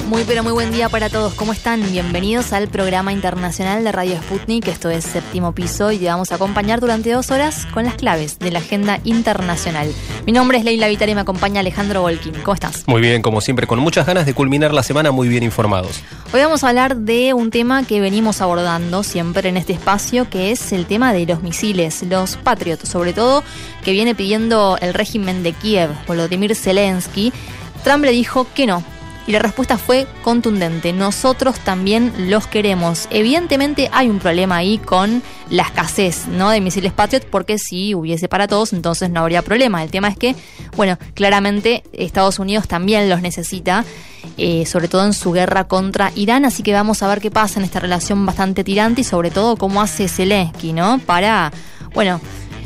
Muy pero muy buen día para todos. ¿Cómo están? Bienvenidos al programa internacional de Radio Sputnik. Esto es Séptimo Piso y te vamos a acompañar durante 2 horas con las claves de la agenda internacional. Mi nombre es Leila Vitari y me acompaña Alejandro Volkin. ¿Cómo estás? Muy bien, como siempre, con muchas ganas de culminar la semana muy bien informados. Hoy vamos a hablar de un tema que venimos abordando siempre en este espacio, que es el tema de los misiles, los Patriot, sobre todo, que viene pidiendo el régimen de Kiev, Volodymyr Zelensky. Trump le dijo que no. Y la respuesta fue contundente. Nosotros también los queremos. Evidentemente hay un problema ahí con la escasez, ¿no?, de misiles Patriot, porque si hubiese para todos, entonces no habría problema. El tema es que, bueno, claramente Estados Unidos también los necesita, sobre todo en su guerra contra Irán. Así que vamos a ver qué pasa en esta relación bastante tirante y sobre todo cómo hace Zelensky, ¿no?, para, bueno,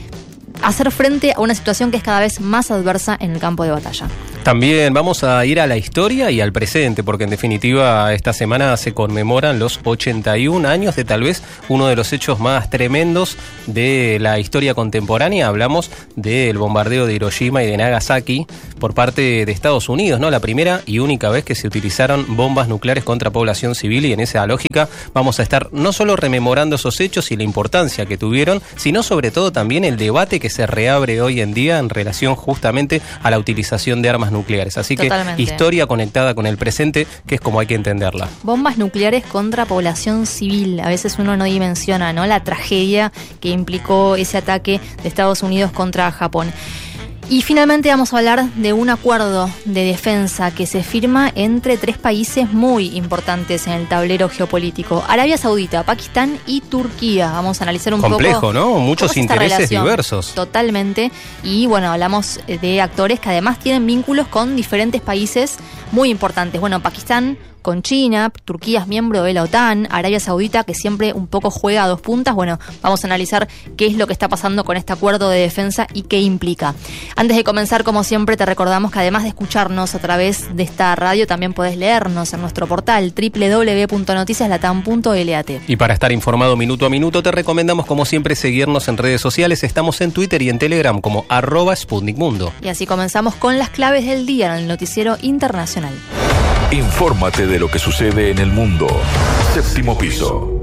hacer frente a una situación que es cada vez más adversa en el campo de batalla. También vamos a ir a la historia y al presente, porque en definitiva esta semana se conmemoran los 81 años de tal vez uno de los hechos más tremendos de la historia contemporánea. Hablamos del bombardeo de Hiroshima y de Nagasaki por parte de Estados Unidos, ¿no? La primera y única vez que se utilizaron bombas nucleares contra población civil, y en esa lógica vamos a estar no solo rememorando esos hechos y la importancia que tuvieron, sino sobre todo también el debate que se reabre hoy en día en relación justamente a la utilización de armas nucleares. Así que totalmente. Historia conectada con el presente, que es como hay que entenderla. Bombas nucleares contra población civil. A veces uno no dimensiona, ¿no?, la tragedia que implicó ese ataque de Estados Unidos contra Japón. Y finalmente vamos a hablar de un acuerdo de defensa que se firma entre 3 países muy importantes en el tablero geopolítico: Arabia Saudita, Pakistán y Turquía. Vamos a analizar un complejo, poco, ¿no? Muchos intereses diversos. Totalmente. Y bueno, hablamos de actores que además tienen vínculos con diferentes países muy importantes. Bueno, Pakistán con China, Turquía es miembro de la OTAN, Arabia Saudita, que siempre un poco juega a 2 puntas. Bueno, vamos a analizar qué es lo que está pasando con este acuerdo de defensa y qué implica. Antes de comenzar, como siempre, te recordamos que además de escucharnos a través de esta radio, también podés leernos en nuestro portal www.noticiaslatam.lat. Y para estar informado minuto a minuto, te recomendamos, como siempre, seguirnos en redes sociales. Estamos en Twitter y en Telegram como @SputnikMundo. Y así comenzamos con las claves del día en el noticiero internacional. Infórmate de lo que sucede en el mundo. Séptimo Piso.